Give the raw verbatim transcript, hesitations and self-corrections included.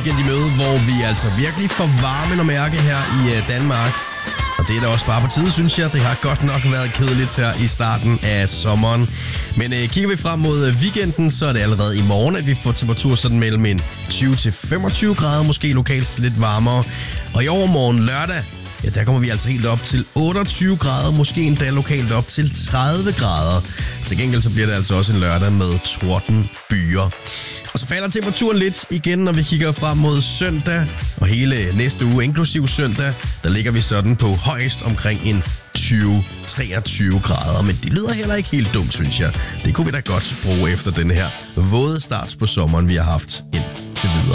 weekend i møde, hvor vi altså virkelig får varmen at mærke her i Danmark. Og det er da også bare på tide, synes jeg. Det har godt nok været kedeligt her i starten af sommeren. Men øh, kigger vi frem mod weekenden, så er det allerede i morgen, at vi får temperatur sådan mellem en tyve til femogtyve grader, måske lokalt lidt varmere. Og i overmorgen lørdag, ja, der kommer vi altså helt op til otteogtyve grader, måske endda lokalt op til tredive grader. Til gengæld så bliver det altså også en lørdag med tordenbyer. Og så falder temperaturen lidt igen, når vi kigger frem mod søndag. Og hele næste uge, inklusiv søndag, der ligger vi sådan på højst omkring en tyve til treogtyve grader. Men det lyder heller ikke helt dumt, synes jeg. Det kunne vi da godt bruge efter den her våde start på sommeren, vi har haft indtil videre.